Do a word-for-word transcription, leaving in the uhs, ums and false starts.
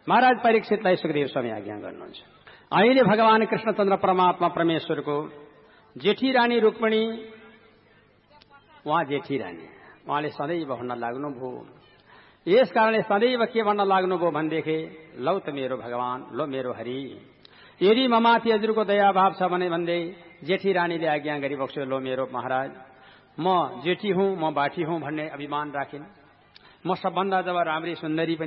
महाराज परीक्षितलाई सुखदेव स्वामी आज्ञा गर्नुहुन्छ। अहिले भगवान कृष्णचन्द्र परमात्मा परमेश्वरको जेठी रानी रुक्मिणी, उहाँ जेठी रानी, उहाँले सदैव भन्न लाग्नुभयो। यस कारणले सदैव के भन्न लाग्नुभयो भनेदेखि, लौ त मेरो भगवान, लो मेरो हरि, यदि ममाथि हजुरको दयाभाव छ भने भन्दै जेठी रानीले आज्ञा गरिबक्स्यो, लो मेरो महाराज, म जेठी हुँ, म बाठी हुँ भन्ने अभिमान राखिन्। म सबभन्दा जब राम्री सुन्दरी पनि